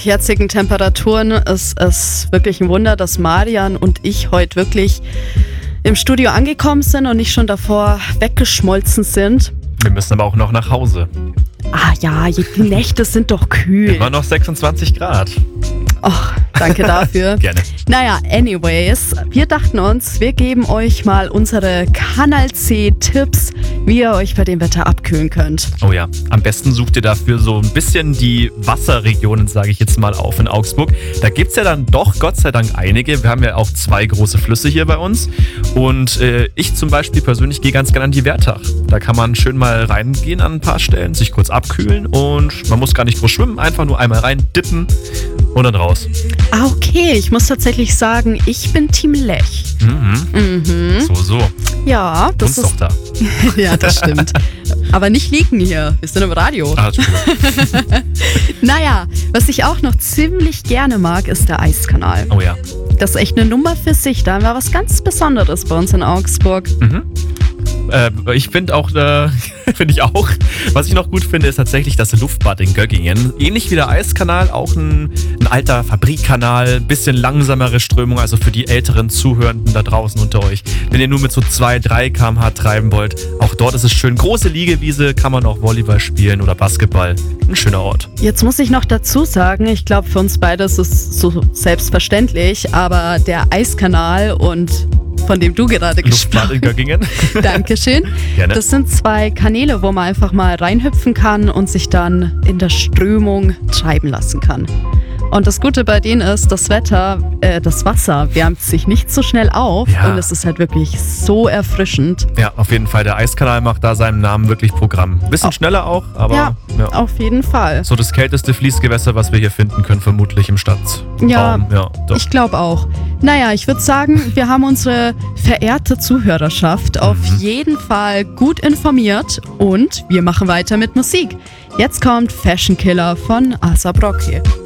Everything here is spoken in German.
jetzigen Temperaturen ist es wirklich ein Wunder, dass Marian und ich heute wirklich im Studio angekommen sind und nicht schon davor weggeschmolzen sind. Wir müssen aber auch noch nach Hause. Ah ja, die Nächte sind doch kühl. Immer noch 26 Grad. Ach, danke dafür. Gerne. Naja, anyways, wir dachten uns, wir geben euch mal unsere Kanal C-Tipps, wie ihr euch bei dem Wetter abkühlen könnt. Oh ja, am besten sucht ihr dafür so ein bisschen die Wasserregionen, sage ich jetzt mal, auf in Augsburg. Da gibt's ja dann doch Gott sei Dank einige. Wir haben ja auch 2 große Flüsse hier bei uns. Und ich zum Beispiel persönlich gehe ganz gerne an die Wertach. Da kann man schön mal reingehen an ein paar Stellen, sich kurz abkühlen und man muss gar nicht groß schwimmen, einfach nur einmal rein, dippen und dann raus. Ah, okay, ich muss tatsächlich sagen, ich bin Team Lech. So. Ja, das Uns ist... doch da. Ja, das stimmt. Aber nicht liegen hier, wir sind im Radio. Ah, Entschuldigung. Naja, was ich auch noch ziemlich gerne mag, ist der Eiskanal. Oh ja. Das ist echt eine Nummer für sich. Da haben wir was ganz Besonderes bei uns in Augsburg. Ich finde auch, was ich noch gut finde, ist tatsächlich das Luftbad in Göggingen. Ähnlich wie der Eiskanal, auch ein alter Fabrikkanal, bisschen langsamere Strömung, also für die älteren Zuhörenden da draußen unter euch. Wenn ihr nur mit so 2-3 km/h treiben wollt, auch dort ist es schön. Große Liegewiese, kann man auch Volleyball spielen oder Basketball. Ein schöner Ort. Jetzt muss ich noch dazu sagen, ich glaube für uns beide ist es so selbstverständlich, aber der Eiskanal und von dem du gerade Luftbad gesprochen in Göggingen. Dankeschön. Gerne. Das sind 2 Kanäle, wo man einfach mal reinhüpfen kann und sich dann in der Strömung treiben lassen kann. Und das Gute bei denen ist, das Wasser wärmt sich nicht so schnell auf und es ist halt wirklich so erfrischend. Ja, auf jeden Fall. Der Eiskanal macht da seinem Namen wirklich Programm. Bisschen schneller auch, aber Ja, auf jeden Fall. so das kälteste Fließgewässer, was wir hier finden können, vermutlich im Stadtraum. Ja, Doch. ich glaube auch. Naja, ich würde sagen, wir haben unsere verehrte Zuhörerschaft auf jeden Fall gut informiert und wir machen weiter mit Musik. Jetzt kommt Fashion Killer von Asa Brocchi.